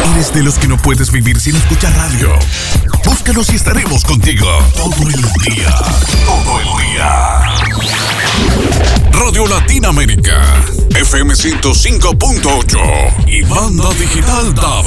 ¿Eres de los que no puedes vivir sin escuchar radio? Búscanos y estaremos contigo todo el día. Todo el día. Radio Latinoamérica, FM 105.8 y banda digital DAB.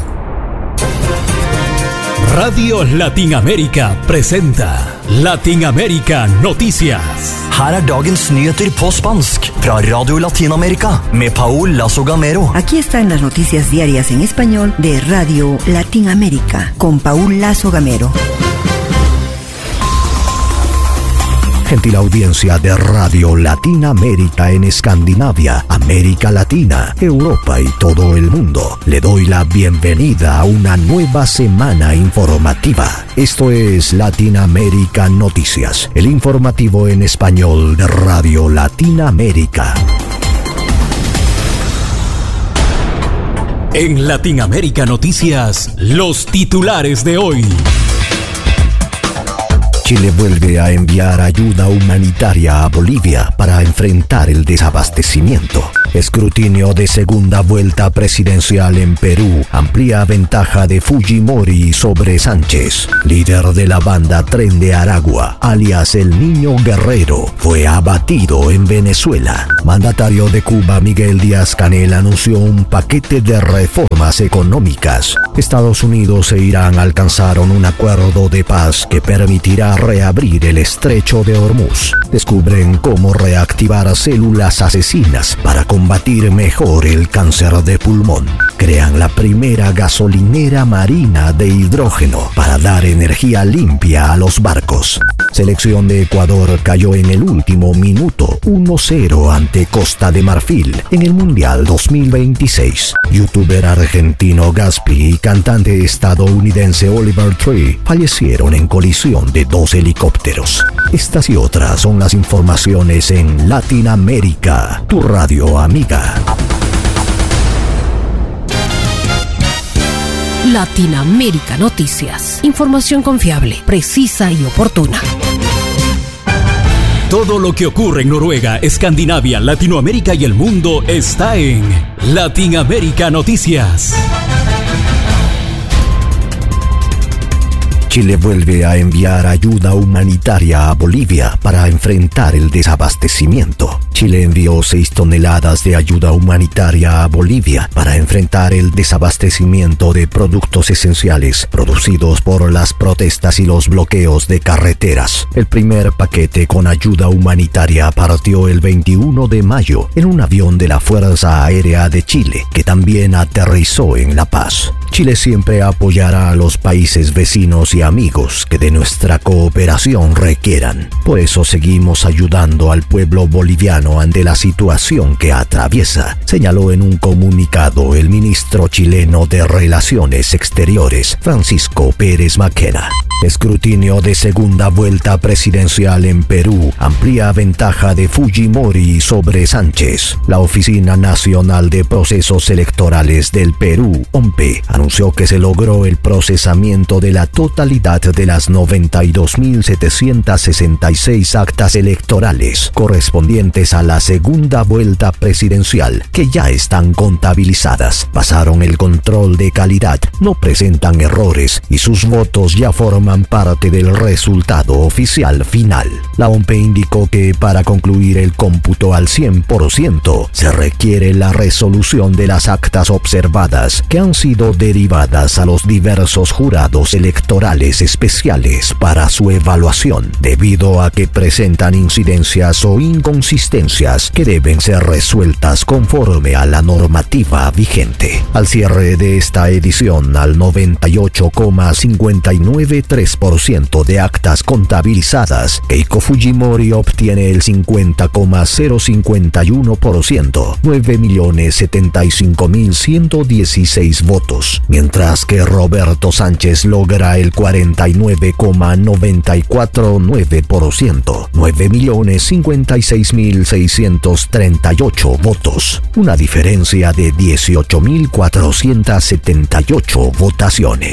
Radio Latinoamérica presenta Latinoamérica Noticias. Her dagens nyheter på spansk fra Radio Latinoamérica med Paul Lazo Gamero. Aquí están las noticias diarias en español de Radio Latinoamérica con Paul Lazo Gamero. Gentil audiencia de Radio Latinoamérica en Escandinavia, América Latina, Europa y todo el mundo. Le doy la bienvenida a una nueva semana informativa. Esto es Latinoamérica Noticias, el informativo en español de Radio Latinoamérica. En Latinoamérica Noticias, los titulares de hoy. Chile vuelve a enviar ayuda humanitaria a Bolivia para enfrentar el desabastecimiento. Escrutinio de segunda vuelta presidencial en Perú amplía ventaja de Fujimori sobre Sánchez. Líder de la banda Tren de Aragua, alias El Niño Guerrero, fue abatido en Venezuela. Mandatario de Cuba Miguel Díaz-Canel anunció un paquete de reformas económicas. Estados Unidos e Irán alcanzaron un acuerdo de paz que permitirá reabrir el estrecho de Hormuz. Descubren cómo reactivar células asesinas para combatir mejor el cáncer de pulmón. Crean la primera gasolinera marina de hidrógeno para dar energía limpia a los barcos. Selección de Ecuador cayó en el último minuto 1-0 ante Costa de Marfil en el Mundial 2026. Youtuber argentino Gaspi y cantante estadounidense Oliver Tree fallecieron en colisión de dos helicópteros. Estas y otras son las informaciones en Latinoamérica, tu radio amiga. Latinoamérica Noticias. Información confiable, precisa y oportuna. Todo lo que ocurre en Noruega, Escandinavia, Latinoamérica y el mundo está en Latinoamérica Noticias. Chile vuelve a enviar ayuda humanitaria a Bolivia para enfrentar el desabastecimiento. Chile envió 6 toneladas de ayuda humanitaria a Bolivia para enfrentar el desabastecimiento de productos esenciales producidos por las protestas y los bloqueos de carreteras. El primer paquete con ayuda humanitaria partió el 21 de mayo en un avión de la Fuerza Aérea de Chile, que también aterrizó en La Paz. Chile siempre apoyará a los países vecinos y amigos que de nuestra cooperación requieran. Por eso seguimos ayudando al pueblo boliviano ante la situación que atraviesa, señaló en un comunicado el ministro chileno de Relaciones Exteriores, Francisco Pérez Maquena. Escrutinio de segunda vuelta presidencial en Perú amplía ventaja de Fujimori sobre Sánchez. La Oficina Nacional de Procesos Electorales del Perú, OMPE, anunció que se logró el procesamiento de la totalidad de las 92.766 actas electorales correspondientes a la segunda vuelta presidencial, que ya están contabilizadas. Pasaron el control de calidad, no presentan errores y sus votos ya forman parte del resultado oficial final. La OMPE indicó que para concluir el cómputo al 100% se requiere la resolución de las actas observadas que han sido derivadas a los diversos jurados electorales especiales para su evaluación, debido a que presentan incidencias o inconsistencias que deben ser resueltas conforme a la normativa vigente. Al cierre de esta edición, al 98,593% de actas contabilizadas, Keiko Fujimori obtiene el 50,051%, 9.075.116 votos, mientras que Roberto Sánchez logra el 49,949%, 9.056.638 votos, una diferencia de 18.478 votaciones.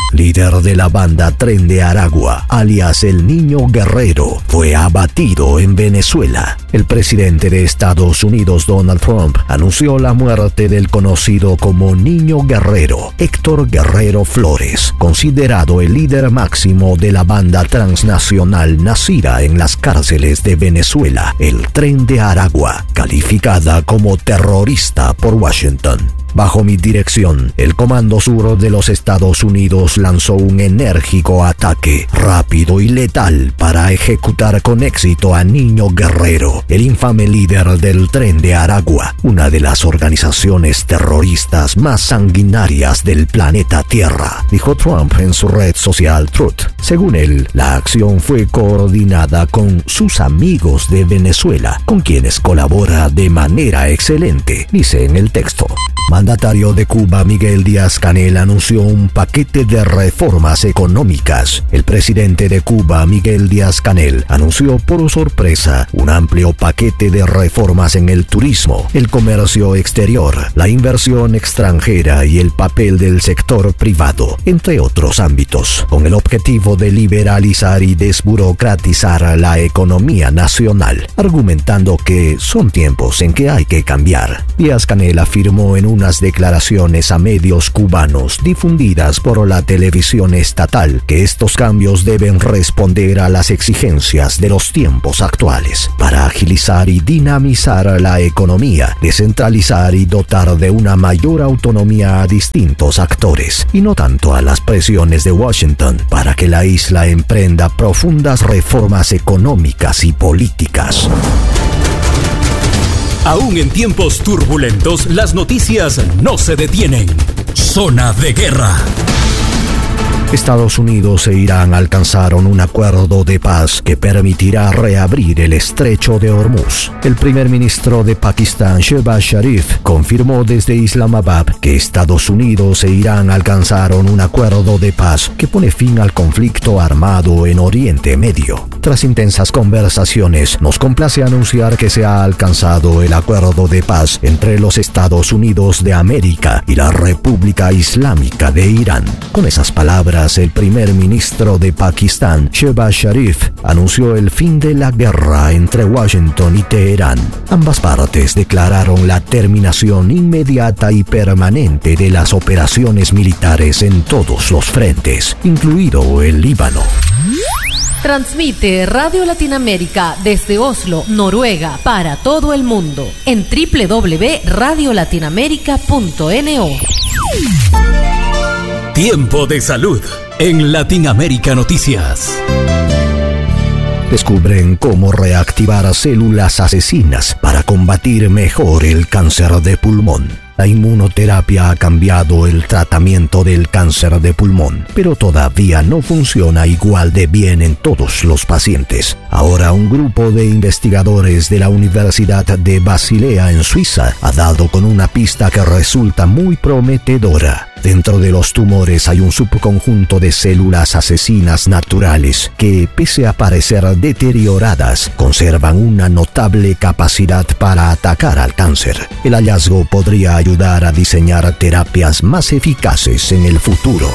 líder de la banda Tren de Aragua, alias el Niño Guerrero, fue abatido en Venezuela. El presidente de Estados Unidos, Donald Trump, anunció la muerte del conocido como Niño Guerrero, Héctor Guerrero Flores, considerado el líder máximo de la banda transnacional nacida en las cárceles de Venezuela, el Tren de Aragua, calificada como terrorista por Washington. Bajo mi dirección, el Comando Sur de los Estados Unidos lanzó un enérgico ataque, rápido y letal, para ejecutar con éxito a Niño Guerrero, el infame líder del Tren de Aragua, una de las organizaciones terroristas más sanguinarias del planeta Tierra, dijo Trump en su red social Truth. Según él, la acción fue coordinada con sus amigos de Venezuela, con quienes colabora de manera excelente, dice en el texto. Mandatario de Cuba Miguel Díaz-Canel anunció un paquete de reformas económicas. El presidente de Cuba Miguel Díaz-Canel anunció por sorpresa un amplio paquete de reformas en el turismo, el comercio exterior, la inversión extranjera y el papel del sector privado, entre otros ámbitos, con el objetivo de liberalizar y desburocratizar la economía nacional, argumentando que son tiempos en que hay que cambiar. Díaz-Canel afirmó en unas declaraciones a medios cubanos difundidas por la televisión estatal que estos cambios deben responder a las exigencias de los tiempos actuales para agilizar y dinamizar la economía, descentralizar y dotar de una mayor autonomía a distintos actores y no tanto a las presiones de Washington para que la isla emprenda profundas reformas económicas y políticas. Aún en tiempos turbulentos, las noticias no se detienen. Zona de guerra. Estados Unidos e Irán alcanzaron un acuerdo de paz que permitirá reabrir el estrecho de Hormuz. El primer ministro de Pakistán, Shehbaz Sharif, confirmó desde Islamabad que Estados Unidos e Irán alcanzaron un acuerdo de paz que pone fin al conflicto armado en Oriente Medio. Tras intensas conversaciones, nos complace anunciar que se ha alcanzado el acuerdo de paz entre los Estados Unidos de América y la República Islámica de Irán. Con esas palabras, el primer ministro de Pakistán, Shehbaz Sharif, anunció el fin de la guerra entre Washington y Teherán. Ambas partes declararon la terminación inmediata y permanente de las operaciones militares en todos los frentes, incluido el Líbano. Transmite Radio Latinoamérica desde Oslo, Noruega, para todo el mundo en www.radiolatinamerica.no. Tiempo de salud en Latinoamérica Noticias. Descubren cómo reactivar células asesinas para combatir mejor el cáncer de pulmón. La inmunoterapia ha cambiado el tratamiento del cáncer de pulmón, pero todavía no funciona igual de bien en todos los pacientes. Ahora un grupo de investigadores de la Universidad de Basilea en Suiza ha dado con una pista que resulta muy prometedora. Dentro de los tumores hay un subconjunto de células asesinas naturales que, pese a parecer deterioradas, conservan una notable capacidad para atacar al cáncer. El hallazgo podría ayudar a diseñar terapias más eficaces en el futuro.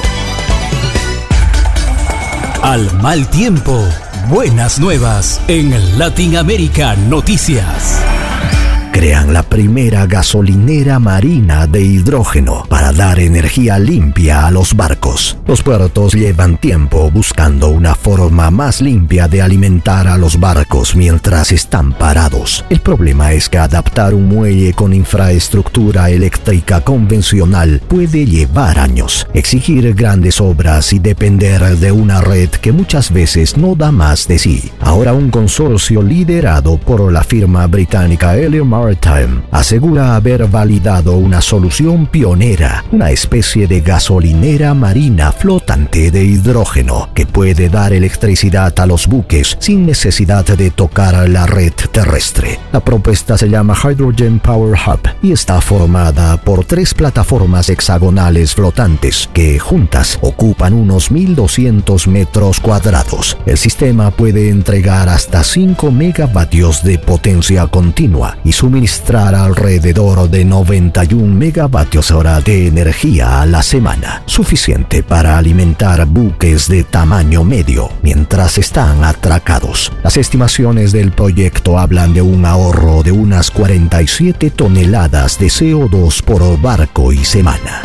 Al mal tiempo, buenas nuevas en Latinoamérica Noticias. Crean la primera gasolinera marina de hidrógeno para dar energía limpia a los barcos. Los puertos llevan tiempo buscando una forma más limpia de alimentar a los barcos mientras están parados. El problema es que adaptar un muelle con infraestructura eléctrica convencional puede llevar años, exigir grandes obras y depender de una red que muchas veces no da más de sí. Ahora un consorcio liderado por la firma británica Elliott Maritime asegura haber validado una solución pionera, una especie de gasolinera marina flotante de hidrógeno que puede dar electricidad a los buques sin necesidad de tocar la red terrestre. La propuesta se llama Hydrogen Power Hub y está formada por 3 plataformas hexagonales flotantes que juntas ocupan unos 1.200 metros cuadrados. El sistema puede entregar hasta 5 megavatios de potencia continua y su suministrar alrededor de 91 megavatios hora de energía a la semana, suficiente para alimentar buques de tamaño medio mientras están atracados. Las estimaciones del proyecto hablan de un ahorro de unas 47 toneladas de CO2 por barco y semana.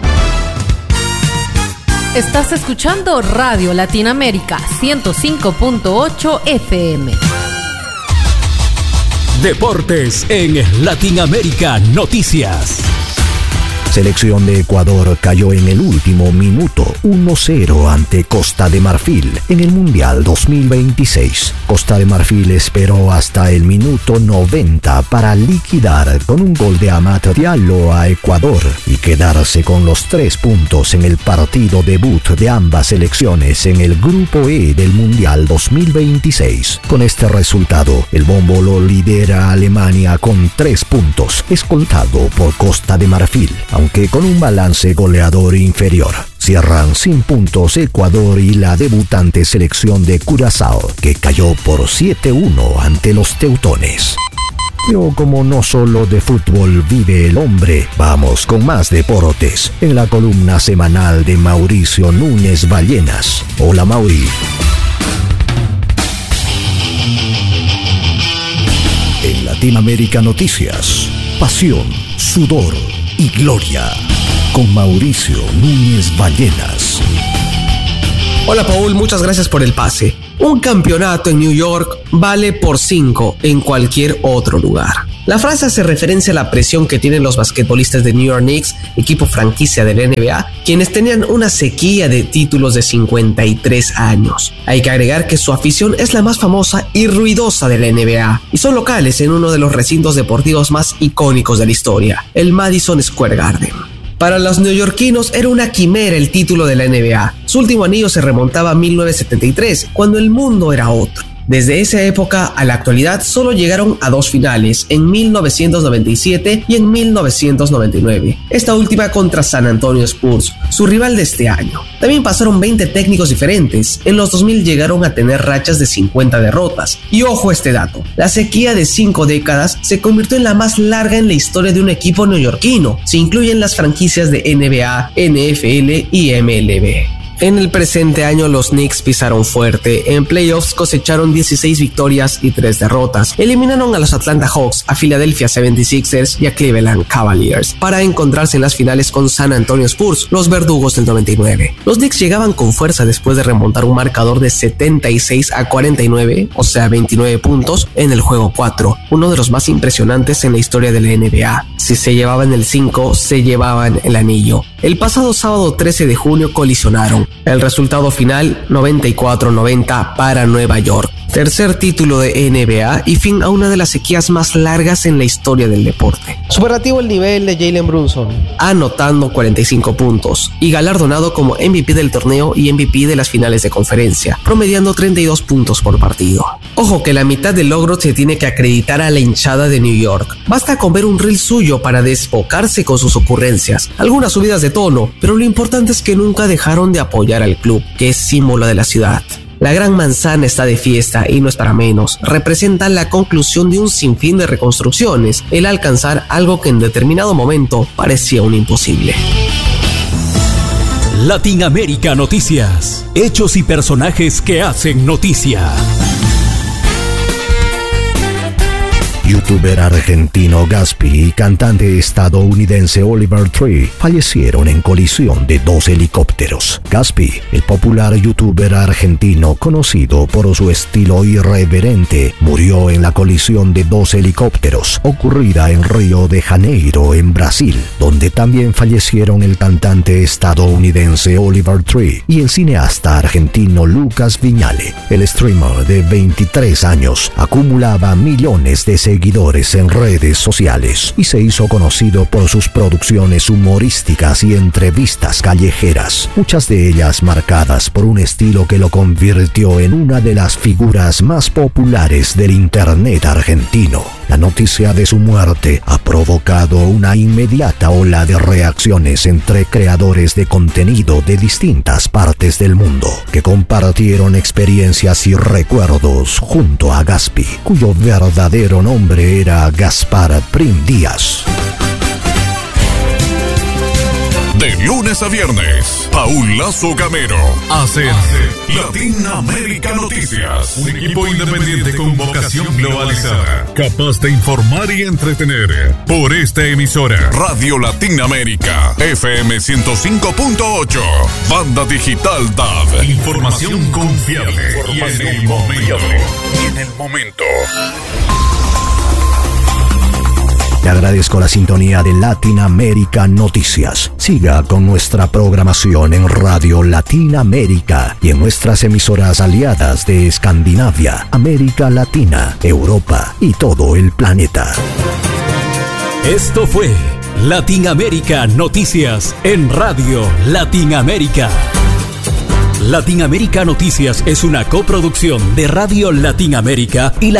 Estás escuchando Radio Latinoamérica 105.8 FM. Deportes en Latinoamérica Noticias. Selección de Ecuador cayó en el último minuto 1-0 ante Costa de Marfil en el Mundial 2026. Costa de Marfil esperó hasta el minuto 90 para liquidar con un gol de Amat Diallo a Ecuador y quedarse con los 3 puntos en el partido debut de ambas selecciones en el Grupo E del Mundial 2026. Con este resultado, el bombo lo lidera Alemania con 3 puntos, escoltado por Costa de Marfil, aunque con un balance goleador inferior. Cierran sin puntos Ecuador y la debutante selección de Curazao, que cayó por 7-1 ante los teutones. Pero como no solo de fútbol vive el hombre, vamos con más deportes en la columna semanal de Mauricio Núñez Ballenas. Hola, Mauri. En Latinoamérica Noticias, pasión, sudor y gloria, con Mauricio Núñez Ballenas. Hola Paul, muchas gracias por el pase. Un campeonato en New York vale por 5 en cualquier otro lugar. La frase hace referencia a la presión que tienen los basquetbolistas de New York Knicks, equipo franquicia de la NBA, quienes tenían una sequía de títulos de 53 años. Hay que agregar que su afición es la más famosa y ruidosa de la NBA, y son locales en uno de los recintos deportivos más icónicos de la historia, el Madison Square Garden. Para los neoyorquinos era una quimera el título de la NBA. Su último anillo se remontaba a 1973, cuando el mundo era otro. Desde esa época a la actualidad solo llegaron a 2 finales, en 1997 y en 1999. Esta última contra San Antonio Spurs, su rival de este año. También pasaron 20 técnicos diferentes. En los 2000 llegaron a tener rachas de 50 derrotas. Y ojo a este dato, la sequía de 5 décadas se convirtió en la más larga en la historia de un equipo neoyorquino. Se incluyen las franquicias de NBA, NFL y MLB. En el presente año los Knicks pisaron fuerte. En playoffs cosecharon 16 victorias y 3 derrotas. Eliminaron a los Atlanta Hawks, a Philadelphia 76ers y a Cleveland Cavaliers para encontrarse en las finales con San Antonio Spurs, los verdugos del 99. Los Knicks llegaban con fuerza después de remontar un marcador de 76-49, o sea 29 puntos, en el juego 4, uno de los más impresionantes en la historia de la NBA. Si se llevaban el 5, se llevaban el anillo. El pasado sábado 13 de junio colisionaron. El resultado final, 94-90 para Nueva York. Tercer título de NBA y fin a una de las sequías más largas en la historia del deporte. Superlativo el nivel de Jalen Brunson, anotando 45 puntos y galardonado como MVP del torneo y MVP de las finales de conferencia, promediando 32 puntos por partido. Ojo que la mitad del logro se tiene que acreditar a la hinchada de New York. Basta con ver un reel suyo para desbocarse con sus ocurrencias, algunas subidas de tono, pero lo importante es que nunca dejaron de apoyar al club, que es símbolo de la ciudad. La Gran Manzana está de fiesta y no es para menos. Representa la conclusión de un sinfín de reconstrucciones, el alcanzar algo que en determinado momento parecía un imposible. Latinoamérica Noticias. Hechos y personajes que hacen noticia. Youtuber argentino Gaspi y cantante estadounidense Oliver Tree fallecieron en colisión de 2 helicópteros. Gaspi, el popular youtuber argentino conocido por su estilo irreverente, murió en la colisión de 2 helicópteros ocurrida en Río de Janeiro, en Brasil, donde también fallecieron el cantante estadounidense Oliver Tree y el cineasta argentino Lucas Viñale. El streamer de 23 años acumulaba millones de seguidores en redes sociales y se hizo conocido por sus producciones humorísticas y entrevistas callejeras, muchas de ellas marcadas por un estilo que lo convirtió en una de las figuras más populares del internet argentino. La noticia de su muerte ha provocado una inmediata ola de reacciones entre creadores de contenido de distintas partes del mundo, que compartieron experiencias y recuerdos junto a Gaspi, cuyo verdadero nombre era Gaspar Prim Díaz. De lunes a viernes, Paul Lazo Gamero hace Latinoamérica Noticias. Un equipo independiente con vocación globalizada, capaz de informar y entretener. Por esta emisora, Radio Latinoamérica, FM 105.8, Banda Digital DAB. Información confiable y en el momento. Le agradezco la sintonía de Latinoamérica Noticias. Siga con nuestra programación en Radio Latinoamérica y en nuestras emisoras aliadas de Escandinavia, América Latina, Europa y todo el planeta. Esto fue Latinoamérica Noticias en Radio Latinoamérica. Latinoamérica Noticias es una coproducción de Radio Latinoamérica y la